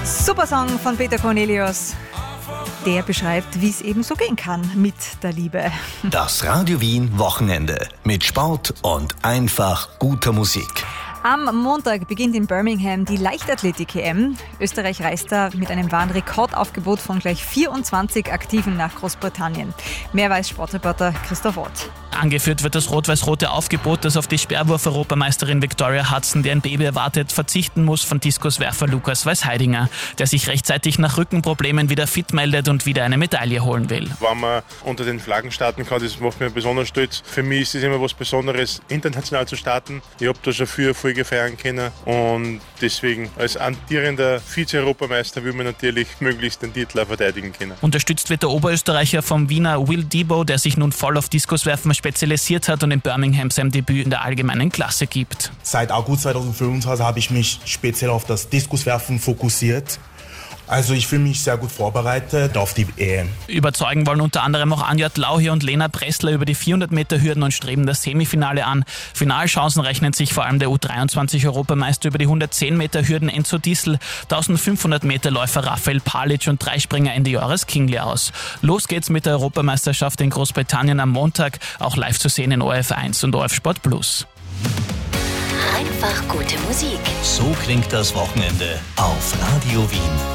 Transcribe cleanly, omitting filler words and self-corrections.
Super Song von Peter Cornelius. Der beschreibt, wie es eben so gehen kann mit der Liebe. Das Radio Wien Wochenende mit Sport und einfach guter Musik. Am Montag beginnt in Birmingham die Leichtathletik-EM. Österreich reist da mit einem wahren Rekordaufgebot von gleich 24 Aktiven nach Großbritannien. Mehr weiß Sportreporter Christoph Ott. Angeführt wird das rot-weiß-rote Aufgebot, das auf die Sperrwurf-Europameisterin Victoria Hudson, die ein Baby erwartet, verzichten muss, von Diskuswerfer Lukas Weiß-Heidinger, der sich rechtzeitig nach Rückenproblemen wieder fit meldet und wieder eine Medaille holen will. Wenn man unter den Flaggen starten kann, das macht mich besonders stolz. Für mich ist es immer was Besonderes, international zu starten. Ich habe da schon früher Erfolge feiern können und deswegen als amtierender Vize-Europameister will man natürlich möglichst den Titel auch verteidigen können. Unterstützt wird der Oberösterreicher vom Wiener Will Debo, der sich nun voll auf Diskuswerfen spezialisiert hat und in Birmingham sein Debüt in der allgemeinen Klasse gibt. Seit August 2025 habe ich mich speziell auf das Diskuswerfen fokussiert. Also ich fühle mich sehr gut vorbereitet auf die EM. Überzeugen wollen unter anderem auch Anja Tlauhi und Lena Pressler über die 400 Meter Hürden und streben das Semifinale an. Finalchancen rechnen sich vor allem der U23-Europameister über die 110 Meter Hürden Enzo Diesel, 1500 Meter Läufer Raphael Palic und Dreispringer Ende Joris Kingley aus. Los geht's mit der Europameisterschaft in Großbritannien am Montag, auch live zu sehen in ORF1 und ORF Sport Plus. Einfach gute Musik. So klingt das Wochenende auf Radio Wien.